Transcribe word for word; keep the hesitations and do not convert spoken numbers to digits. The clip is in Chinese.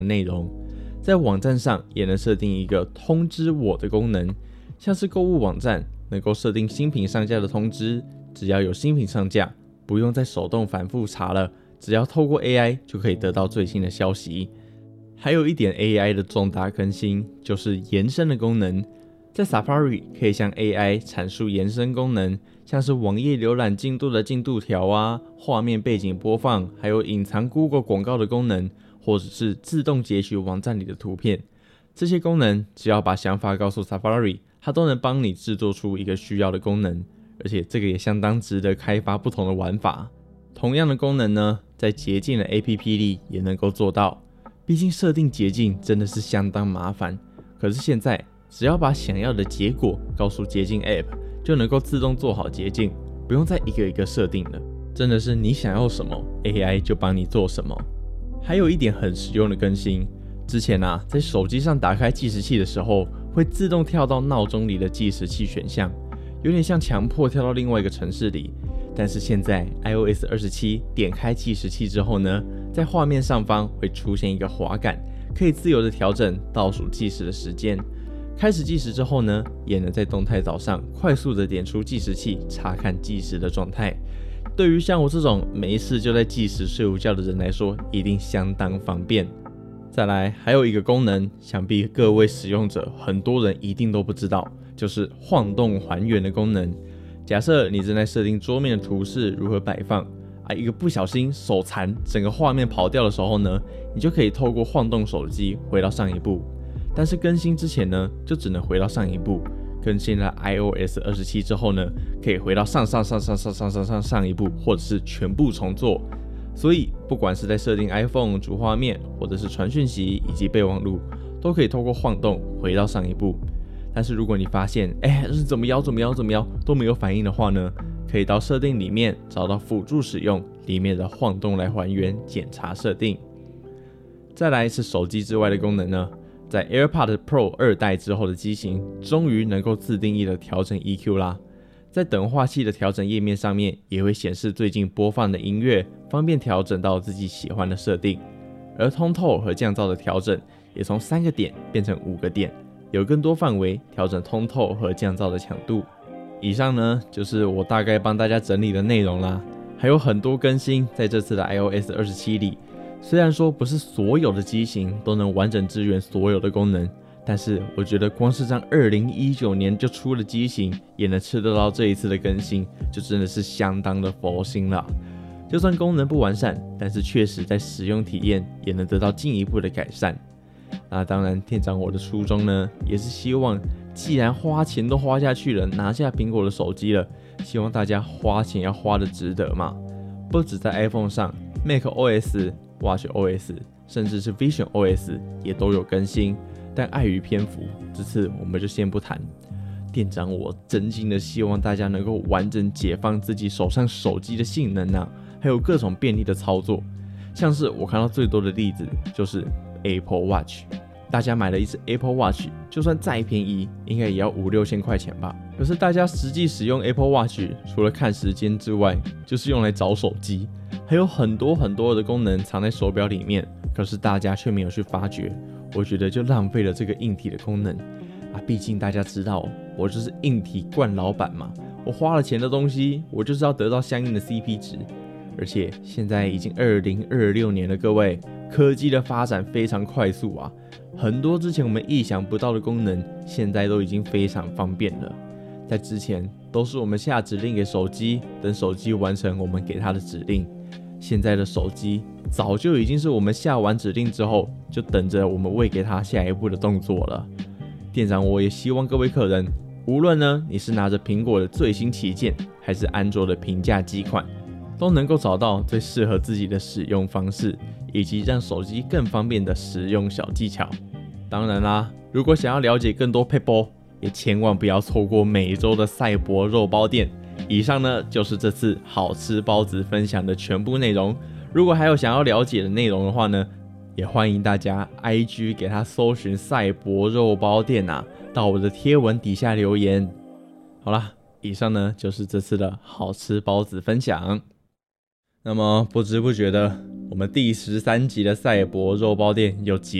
内容。在网站上也能设定一个通知我的功能，像是购物网站能够设定新品上架的通知，只要有新品上架，不用再手动反复查了，只要透过 A I 就可以得到最新的消息。还有一点 A I 的重大更新就是延伸的功能，在 Safari 可以向 A I 阐述延伸功能，像是网页浏览进度的进度条啊、画面背景播放，还有隐藏 Google 广告的功能，或者是自动截取网站里的图片。这些功能只要把想法告诉 Safari， 它都能帮你制作出一个需要的功能，而且这个也相当值得开发不同的玩法。同样的功能呢，在捷径的 A P P 里也能够做到。毕竟设定捷径真的是相当麻烦，可是现在只要把想要的结果告诉捷径 App， 就能够自动做好捷径，不用再一个一个设定了。真的是你想要什么 ，A I 就帮你做什么。还有一点很实用的更新，之前啊，在手机上打开计时器的时候，会自动跳到闹钟里的计时器选项，有点像强迫跳到另外一个城市里。但是现在 i O S 二十七 点开计时器之后呢，在画面上方会出现一个滑杆，可以自由的调整倒数计时的时间。开始计时之后呢，也能在动态岛上快速的点出计时器，查看计时的状态。对于像我这种没事就在计时睡午觉的人来说，一定相当方便。再来，还有一个功能，想必各位使用者很多人一定都不知道，就是晃动还原的功能。假设你正在设定桌面的图示如何摆放啊，一个不小心手残，整个画面跑掉的时候呢，你就可以透过晃动手机回到上一步。但是更新之前呢，就只能回到上一步。更新了 i O S 二十七之后呢，可以回到上上上上上上上上上一步，或者是全部重做。所以不管是在设定 iPhone 主画面，或者是传讯息以及备忘录，都可以透过晃动回到上一步。但是如果你发现，哎，是怎么摇怎么摇怎么摇都没有反应的话呢，可以到设定里面找到辅助使用里面的晃动来还原检查设定。再来是手机之外的功能呢，在 AirPods Pro 二代之后的机型，终于能够自定义的调整 E Q 啦。在等化器的调整页面上面，也会显示最近播放的音乐，方便调整到自己喜欢的设定。而通透和降噪的调整，也从三个点变成五个点。有更多范围调整通透和降噪的强度。以上呢，就是我大概帮大家整理的内容啦，还有很多更新在这次的 i O S 二十七里。虽然说不是所有的机型都能完整支援所有的功能，但是我觉得光是让二零一九年就出的机型也能吃得到这一次的更新，就真的是相当的佛心了。就算功能不完善，但是确实在使用体验也能得到进一步的改善。那当然，店长我的初衷呢，也是希望，既然花钱都花下去了，拿下苹果的手机了，希望大家花钱要花的值得嘛。不止在 iPhone 上 ，macOS、watchOS， 甚至是 visionOS 也都有更新，但碍于篇幅，这次我们就先不谈。店长我真心的希望大家能够完整解放自己手上手机的性能啊，还有各种便利的操作。像是我看到最多的例子就是 Apple Watch， 大家买了一只 Apple Watch， 就算再便宜，应该也要五六千块钱吧。可是大家实际使用 Apple Watch， 除了看时间之外，就是用来找手机，还有很多很多的功能藏在手表里面，可是大家却没有去发掘。我觉得就浪费了这个硬体的功能啊！毕竟大家知道，我就是硬体惯老板嘛，我花了钱的东西，我就是要得到相应的 C P 值。而且现在已经二零二六年了，各位，科技的发展非常快速啊，很多之前我们意想不到的功能，现在都已经非常方便了。在之前都是我们下指令给手机，等手机完成我们给它的指令。现在的手机早就已经是我们下完指令之后，就等着我们喂给它下一步的动作了。店长我也希望各位客人，无论呢你是拿着苹果的最新旗舰，还是安卓的平价机款，都能够找到最适合自己的使用方式，以及让手机更方便的实用小技巧。当然啦，如果想要了解更多撇步，也千万不要错过每周的赛博肉包店。以上呢就是这次好吃包子分享的全部内容。如果还有想要了解的内容的话呢，也欢迎大家 I G 给他搜寻赛博肉包店啊，到我的贴文底下留言。好啦，以上呢就是这次的好吃包子分享。那么不知不觉的， 我们第十三集的赛博肉包店又结